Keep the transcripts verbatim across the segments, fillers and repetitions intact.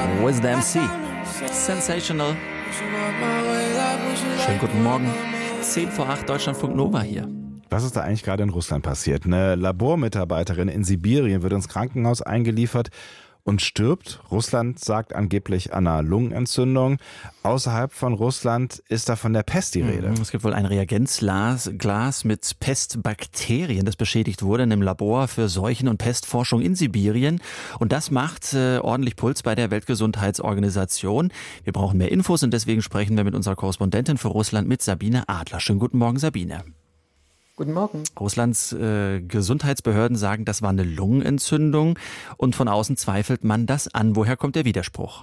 With the M C. Sensational. Schönen guten Morgen. zehn vor acht, Deutschlandfunk Nova hier. Was ist da eigentlich gerade in Russland passiert? Eine Labormitarbeiterin in Sibirien wird ins Krankenhaus eingeliefert und stirbt. Russland sagt angeblich an einer Lungenentzündung. Außerhalb von Russland ist da von der Pest die Rede. Es gibt wohl ein Reagenzglas Glas mit Pestbakterien, das beschädigt wurde in einem Labor für Seuchen- und Pestforschung in Sibirien. Und das macht äh, ordentlich Puls bei der Weltgesundheitsorganisation. Wir brauchen mehr Infos und deswegen sprechen wir mit unserer Korrespondentin für Russland, mit Sabine Adler. Schönen guten Morgen, Sabine. Guten Morgen. Russlands äh, Gesundheitsbehörden sagen, das war eine Lungenentzündung und von außen zweifelt man das an. Woher kommt der Widerspruch?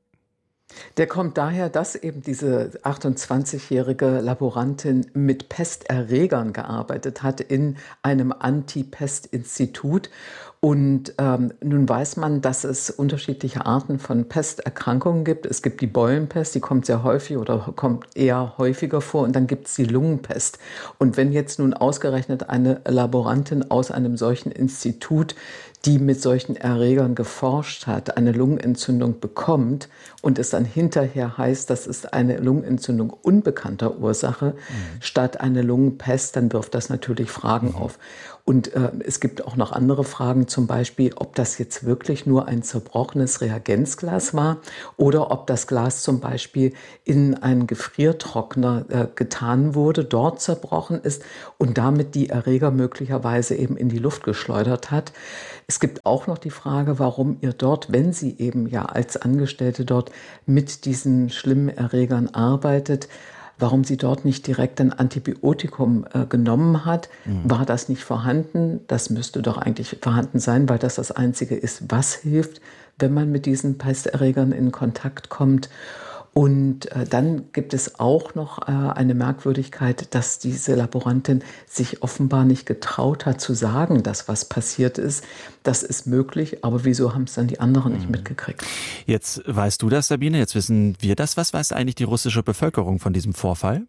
Der kommt daher, dass eben diese achtundzwanzigjährige Laborantin mit Pesterregern gearbeitet hat in einem Anti-Pest-Institut. Und ähm, nun weiß man, dass es unterschiedliche Arten von Pesterkrankungen gibt. Es gibt die Beulenpest, die kommt sehr häufig oder kommt eher häufiger vor. Und dann gibt es die Lungenpest. Und wenn jetzt nun ausgerechnet eine Laborantin aus einem solchen Institut, die mit solchen Erregern geforscht hat, eine Lungenentzündung bekommt und es dann hinterher heißt, das ist eine Lungenentzündung unbekannter Ursache, mhm. statt eine Lungenpest, dann wirft das natürlich Fragen mhm. auf. Und äh, es gibt auch noch andere Fragen, zum Beispiel, ob das jetzt wirklich nur ein zerbrochenes Reagenzglas war oder ob das Glas zum Beispiel in einen Gefriertrockner äh, getan wurde, dort zerbrochen ist und damit die Erreger möglicherweise eben in die Luft geschleudert hat. Es gibt auch noch die Frage, warum ihr dort, wenn sie eben ja als Angestellte dort mit diesen schlimmen Erregern arbeitet, warum sie dort nicht direkt ein Antibiotikum äh, genommen hat. Mhm. War das nicht vorhanden? Das müsste doch eigentlich vorhanden sein, weil das das Einzige ist, was hilft, wenn man mit diesen Pesterregern in Kontakt kommt. Und äh, dann gibt es auch noch äh, eine Merkwürdigkeit, dass diese Laborantin sich offenbar nicht getraut hat zu sagen, dass was passiert ist. Das ist möglich, aber wieso haben es dann die anderen nicht mitgekriegt? Jetzt weißt du das, Sabine, jetzt wissen wir das. Was weiß eigentlich die russische Bevölkerung von diesem Vorfall?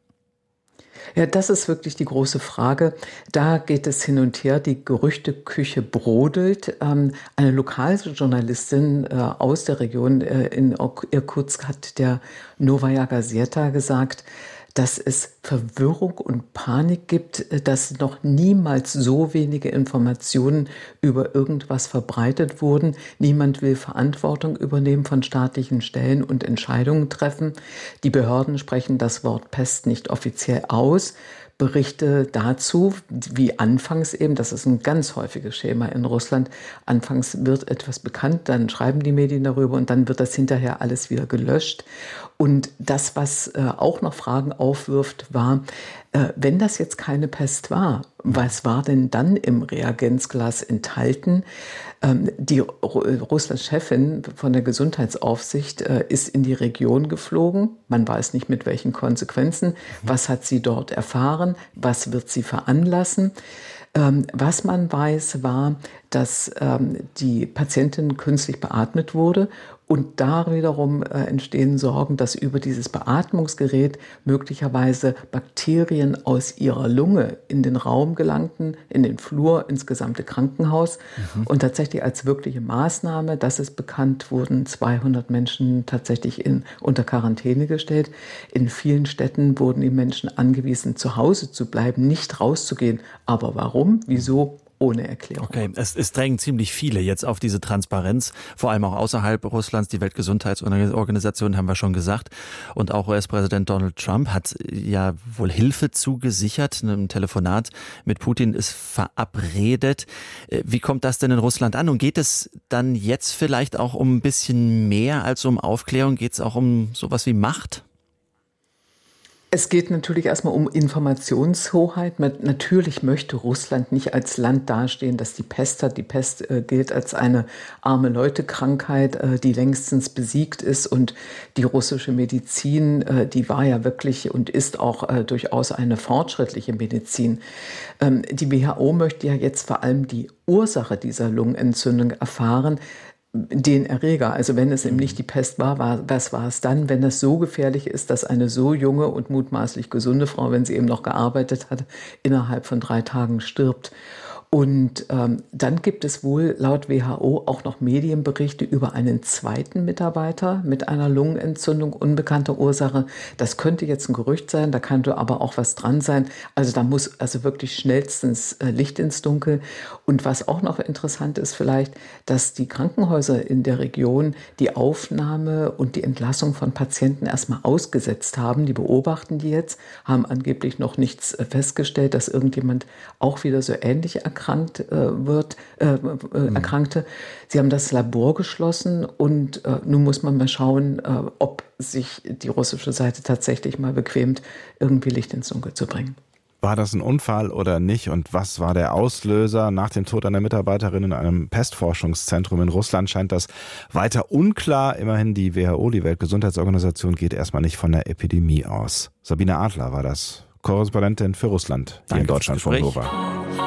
Ja, das ist wirklich die große Frage. Da geht es hin und her, die Gerüchteküche brodelt. Ähm, eine lokale Journalistin äh, aus der Region äh, in Irkutsk hat der Novaya Gazeta gesagt, dass es Verwirrung und Panik gibt, dass noch niemals so wenige Informationen über irgendwas verbreitet wurden. Niemand will Verantwortung übernehmen von staatlichen Stellen und Entscheidungen treffen. Die Behörden sprechen das Wort Pest nicht offiziell aus. Berichte dazu, wie anfangs eben, das ist ein ganz häufiges Schema in Russland, anfangs wird etwas bekannt, dann schreiben die Medien darüber und dann wird das hinterher alles wieder gelöscht. Und das, was äh, auch noch Fragen aufwirft, war, äh, wenn das jetzt keine Pest war, was war denn dann im Reagenzglas enthalten? Ähm, die Ru- Russlands Chefin von der Gesundheitsaufsicht äh, ist in die Region geflogen. Man weiß nicht, mit welchen Konsequenzen. Was hat sie dort erfahren? Was wird sie veranlassen? Ähm, was man weiß, war, dass ähm, die Patientin künstlich beatmet wurde und da wiederum äh, entstehen Sorgen, dass über dieses Beatmungsgerät möglicherweise Bakterien aus ihrer Lunge in den Raum gelangten, in den Flur, ins gesamte Krankenhaus. Mhm. Und tatsächlich als wirkliche Maßnahme, das ist bekannt, wurden zweihundert Menschen tatsächlich in, unter Quarantäne gestellt. In vielen Städten wurden die Menschen angewiesen, zu Hause zu bleiben, nicht rauszugehen. Aber warum? Wieso? Ohne Erklärung. Okay, es, es drängen ziemlich viele jetzt auf diese Transparenz, vor allem auch außerhalb Russlands. Die Weltgesundheitsorganisation haben wir schon gesagt. Und auch U S-Präsident Donald Trump hat ja wohl Hilfe zugesichert. Ein Telefonat mit Putin ist verabredet. Wie kommt das denn in Russland an? Und geht es dann jetzt vielleicht auch um ein bisschen mehr als um Aufklärung? Geht es auch um sowas wie Macht? Es geht natürlich erstmal um Informationshoheit. Natürlich möchte Russland nicht als Land dastehen, das die Pest hat. Die Pest äh, gilt als eine arme Leute-Krankheit, äh, die längstens besiegt ist. Und die russische Medizin, äh, die war ja wirklich und ist auch äh, durchaus eine fortschrittliche Medizin. Ähm, die W H O möchte ja jetzt vor allem die Ursache dieser Lungenentzündung erfahren. Den Erreger, also wenn es eben nicht die Pest war, war, was war es dann, wenn das so gefährlich ist, dass eine so junge und mutmaßlich gesunde Frau, wenn sie eben noch gearbeitet hat, innerhalb von drei Tagen stirbt. Und ähm, dann gibt es wohl laut W H O auch noch Medienberichte über einen zweiten Mitarbeiter mit einer Lungenentzündung unbekannter Ursache. Das könnte jetzt ein Gerücht sein, da könnte aber auch was dran sein. Also da muss also wirklich schnellstens äh, Licht ins Dunkel. Und was auch noch interessant ist vielleicht, dass die Krankenhäuser in der Region die Aufnahme und die Entlassung von Patienten erstmal ausgesetzt haben. Die beobachten die jetzt, haben angeblich noch nichts äh, festgestellt, dass irgendjemand auch wieder so ähnlich erkrankt äh, wird, äh, äh, mhm. erkrankte. Sie haben das Labor geschlossen und äh, nun muss man mal schauen, äh, ob sich die russische Seite tatsächlich mal bequemt, irgendwie Licht ins Dunkel zu bringen. War das ein Unfall oder nicht? Und was war der Auslöser? Nach dem Tod einer Mitarbeiterin in einem Pestforschungszentrum in Russland scheint das weiter unklar. Immerhin die W H O, die Weltgesundheitsorganisation, geht erstmal nicht von der Epidemie aus. Sabine Adler war das, Korrespondentin für Russland hier Danke in Deutschland von Nova.